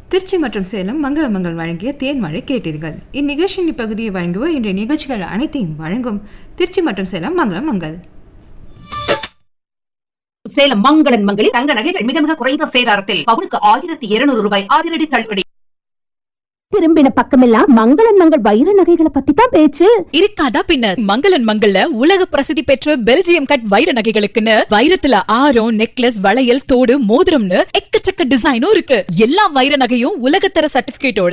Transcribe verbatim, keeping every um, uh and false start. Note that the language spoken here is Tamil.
திருச்சி மற்றும் சேலம் மங்கள மங்கள் வழங்கிய தேன்மழை கேட்டீர்கள். இந்நிகழ்ச்சியின் இப்பகுதியை வழங்குவோர் இன்றைய நிகழ்ச்சிகள் அனைத்தையும் வழங்கும் திருச்சி மற்றும் சேலம் மங்கள மங்கள். சேலம் மங்களன் மங்களில் தங்க நகைகள் மிக மிக குறைந்த சேதாரத்தில் பவுனுக்கு ஆயிரத்தி இருநூறு ரூபாய் அதிரடி தள்ளுபடி. திரும்பின பக்கமெல்லாம் மங்களன் மங்கள் வைர நகைகளை பத்தி தான் பேச்சு. இருக்காதா பின்னர், மங்களன் மங்கள்ல உலக பிரசித்தி பெற்ற பெல்ஜியம் கட் வைர நகைகளுக்குன்னு வைரத்துல ஆரம், நெக்லஸ், வளையல், தோடு, மோதிரம்னு எக்கச்சக்க டிசைனும் இருக்கு. எல்லா வைர நகையும் உலகத்தர சர்டிபிகேட்டோட